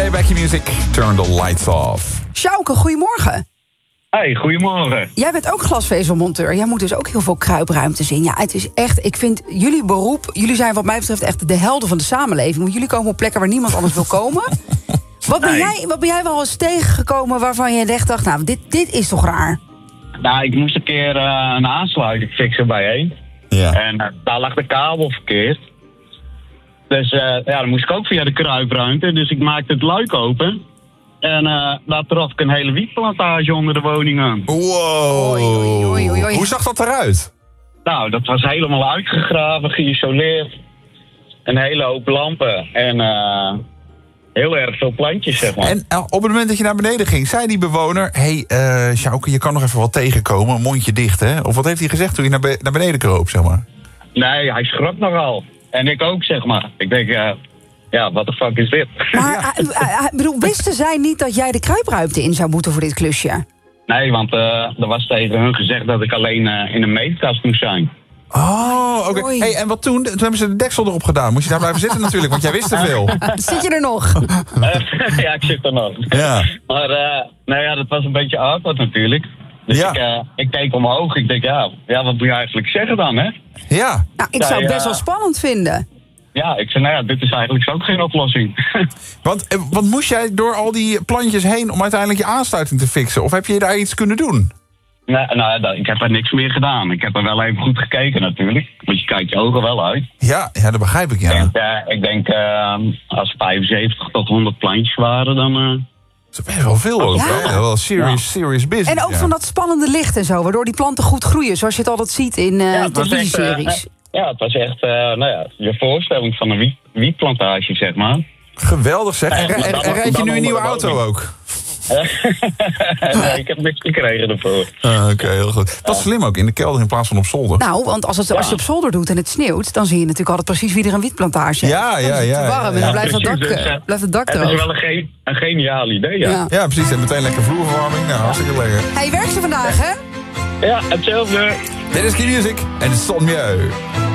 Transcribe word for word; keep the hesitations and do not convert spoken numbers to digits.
bij Back Your Music. Turn the lights off. Sjouke, goedemorgen. Hey, goedemorgen. Jij bent ook glasvezelmonteur. Jij moet dus ook heel veel kruipruimtes in. Ja, het is echt, ik vind jullie beroep... Jullie zijn wat mij betreft echt de helden van de samenleving. Want jullie komen op plekken waar niemand anders wil komen. Wat ben, Nee. jij, wat ben jij wel eens tegengekomen waarvan je echt dacht... nou, dit, dit is toch raar? Nou, ik moest een keer uh, een aansluiting fixen bij één. Ja. En uh, daar lag de kabel verkeerd. Dus uh, ja, dan moest ik ook via de kruipruimte. Dus ik maakte het luik open. En uh, daar trof ik een hele wietplantage onder de woning aan. Wow. Oei, oei, oei, oei, oei. Hoe zag dat eruit? Nou, dat was helemaal uitgegraven, geïsoleerd. Een hele hoop lampen. En uh, heel erg veel plantjes, zeg maar. En uh, op het moment dat je naar beneden ging, zei die bewoner... hé, hey, uh, Sjouke, je kan nog even wat tegenkomen, mondje dicht, hè? Of wat heeft hij gezegd toen je naar, be- naar beneden kroop, zeg maar? Nee, hij schrok nogal. En ik ook, zeg maar. Ik denk, uh, ja, wat de fuck is dit? Maar uh, uh, uh, bedoel, wisten zij niet dat jij de kruipruimte in zou moeten voor dit klusje? Nee, want uh, er was tegen hun gezegd dat ik alleen uh, in een meetkast moest zijn. Oh, oké. Okay. Oei. Hey, en wat toen? Toen hebben ze de deksel erop gedaan. Moest je daar blijven zitten natuurlijk, want jij wist te veel. Zit je er nog? Uh, ja, ik zit er nog. Ja. Maar uh, nou ja, dat was een beetje awkward natuurlijk. Dus Ja. ik, uh, ik keek omhoog. Ik denk, ja, ja, wat moet je eigenlijk zeggen dan, hè? Ja. Nou, ik zou het Ja, best ja. wel spannend vinden. Ja, ik zei, nou ja, dit is eigenlijk ook geen oplossing. Want, eh, want moest jij door al die plantjes heen om uiteindelijk je aansluiting te fixen? Of heb je daar iets kunnen doen? nou, nou, ja, ik heb er niks meer gedaan. Ik heb er wel even goed gekeken natuurlijk. Want je kijkt je ogen wel uit. Ja, ja, dat begrijp ik, ja. Ik denk, uh, ik denk uh, als vijfenzeventig tot honderd plantjes waren, dan... Uh, Dat is best wel veel ook, Ja. hè? Wel serious, serious business. En ook ja. van dat spannende licht en zo, waardoor die planten goed groeien, zoals je het altijd ziet in uh, ja, het was echt, uh, televisieseries. ja, het was echt, uh, nou ja, je voorstelling van een wiet, wietplantage, zeg maar. Geweldig zeg. En, Ja, en, dan- en rijd je dan nu een onder nieuwe de auto woning. ook? Nee, ik heb niks gekregen ervoor. Ah, Oké, okay, heel goed. Dat is slim ook, in de kelder in plaats van op zolder. Nou, want als, het, als je op zolder doet en het sneeuwt, dan zie je natuurlijk altijd precies wie er een wietplantage heeft. Ja, Dan ja, is het ja, te warm ja, en ja. dan blijft het dak, Precies, dus, eh, uh, blijft het dak Het is droog. wel een, ge- een geniaal idee, ja. Ja. Ja, Ja, precies. En meteen lekker vloerverwarming. Nou, hartstikke lekker. Hey, werk ze vandaag, hè? hetzelfde. Dit is Key Music en Son Mieu.